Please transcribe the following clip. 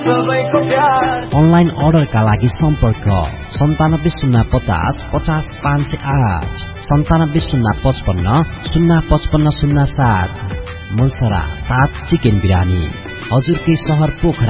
Online अर्डरका लागि सम्पर्क 9705050508 970555055507। मुलसरा 7 चिकन बिरानी हजुरकै शहर पोखरा।